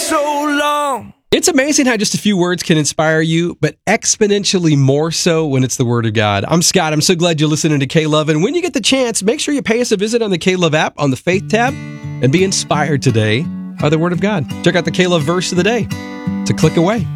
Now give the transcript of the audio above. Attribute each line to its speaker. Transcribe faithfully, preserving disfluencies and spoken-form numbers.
Speaker 1: so long.
Speaker 2: It's amazing how just a few words can inspire you, but exponentially more so when it's the Word of God. I'm Scott. I'm so glad you're listening to K-Love. And when you get the chance, make sure you pay us a visit on the K-Love app on the Faith tab and be inspired today by the Word of God. Check out the K-Love verse of the day. It's a click away.